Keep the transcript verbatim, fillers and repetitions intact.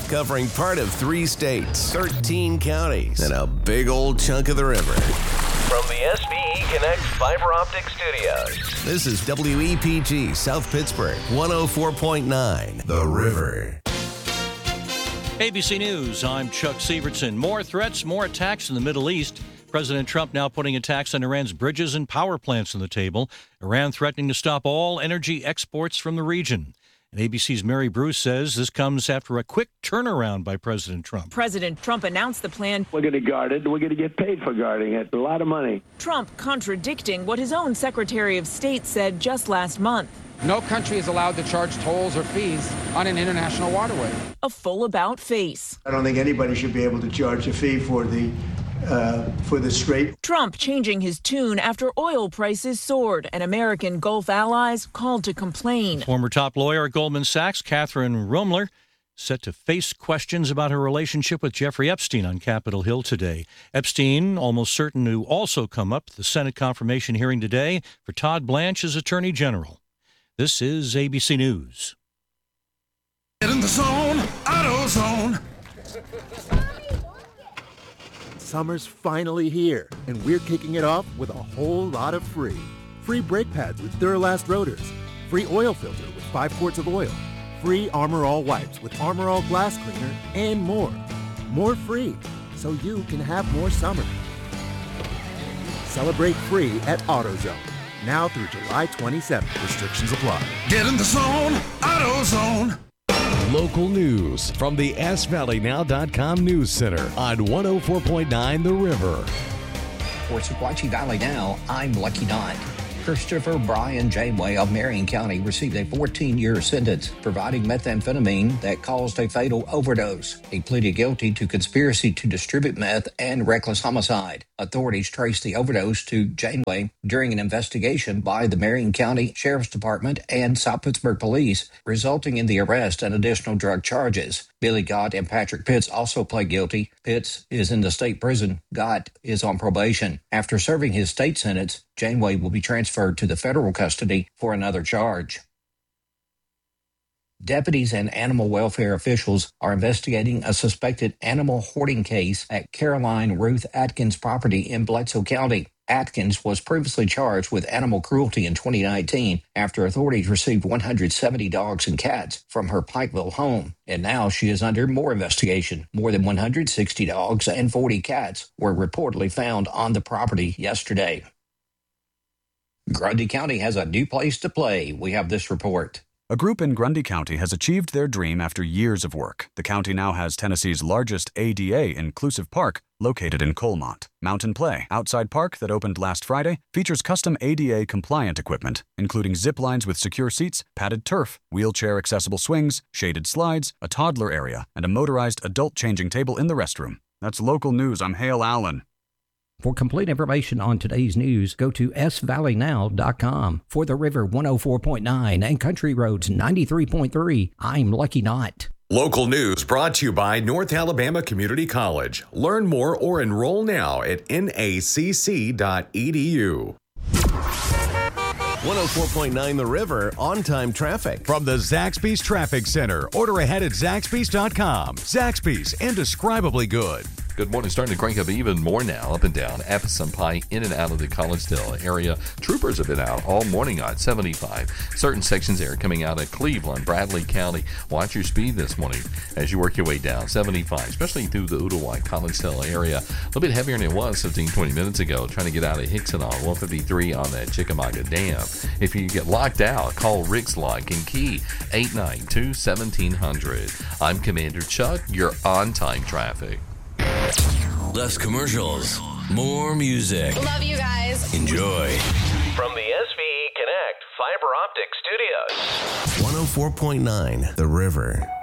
covering part of three states, thirteen counties, and a big old chunk of the river. From the S V E Connect Fiber Optic Studios, this is W E P G South Pittsburgh, one oh four point nine, The River. A B C News, I'm Chuck Sievertson. More threats, more attacks in the Middle East. President Trump now putting attacks on Iran's bridges and power plants on the table. Iran threatening to stop all energy exports from the region. And A B C's Mary Bruce says this comes after a quick turnaround by President Trump. President Trump announced the plan. We're going to guard it. We're going to get paid for guarding it. A lot of money. Trump contradicting what his own Secretary of State said just last month. No country is allowed to charge tolls or fees on an international waterway. A full about face. I don't think anybody should be able to charge a fee for the uh, for the strait. Trump changing his tune after oil prices soared and American Gulf allies called to complain. Former top lawyer at Goldman Sachs, Catherine Ruemmler, set to face questions about her relationship with Jeffrey Epstein on Capitol Hill today. Epstein, almost certain to also come up at the Senate confirmation hearing today for Todd Blanche as Attorney General. This is A B C News. Get in the zone, AutoZone. Summer's finally here, and we're kicking it off with a whole lot of free. Free brake pads with Duralast rotors. Free oil filter with five quarts of oil. Free Armor All wipes with Armor All glass cleaner, and more. More free, so you can have more summer. Celebrate free at AutoZone. Now through July twenty-seventh. Restrictions apply. Get in the zone, AutoZone. Local news from the S Valley Now dot com News Center on one oh four point nine The River. For Sequatchie Valley Now, I'm Lucky Knott. Christopher Brian Janeway of Marion County received a fourteen-year sentence providing methamphetamine that caused a fatal overdose. He pleaded guilty to conspiracy to distribute meth and reckless homicide. Authorities traced the overdose to Janeway during an investigation by the Marion County Sheriff's Department and South Pittsburgh Police, resulting in the arrest and additional drug charges. Billy Gott and Patrick Pitts also pled guilty. Pitts is in the state prison. Gott is on probation. After serving his state sentence, Janeway will be transferred to the federal custody for another charge. Deputies and animal welfare officials are investigating a suspected animal hoarding case at Caroline Ruth Atkins' property in Bledsoe County. Atkins was previously charged with animal cruelty in twenty nineteen after authorities received one hundred seventy dogs and cats from her Pikeville home. And now she is under more investigation. More than one hundred sixty dogs and forty cats were reportedly found on the property yesterday. Grundy County has a new place to play. We have this report. A group in Grundy County has achieved their dream after years of work. The county now has Tennessee's largest A D A-inclusive park located in Colmont. Mountain Play Outside Park that opened last Friday features custom A D A-compliant equipment, including zip lines with secure seats, padded turf, wheelchair-accessible swings, shaded slides, a toddler area, and a motorized adult changing table in the restroom. That's local news. I'm Hale Allen. For complete information on today's news, go to S Valley Now dot com. For the River one oh four point nine and Country Roads ninety-three point three, I'm Lucky Knott. Local news brought to you by North Alabama Community College. Learn more or enroll now at N A C C dot E D U. one oh four point nine The River, on-time traffic. From the Zaxby's Traffic Center. Order ahead at Zaxby's dot com. Zaxby's, indescribably good. Good morning. Starting to crank up even more now, up and down. Apison Pike, in and out of the Collegedale area. Troopers have been out all morning on seventy-five. Certain sections there coming out of Cleveland, Bradley County. Watch your speed this morning as you work your way down. seventy-five, especially through the Ooltewah, Collegedale area. A little bit heavier than it was fifteen, twenty minutes ago. Trying to get out of Hickson on one fifty-three on that Chickamauga Dam. If you get locked out, call Rick's Lock and Key, eight nine two, one seven zero zero. I'm Commander Chuck, your on-time traffic. Less commercials, more music. Love you guys. Enjoy. From the S V E Connect Fiber Optic Studios. one oh four point nine The River.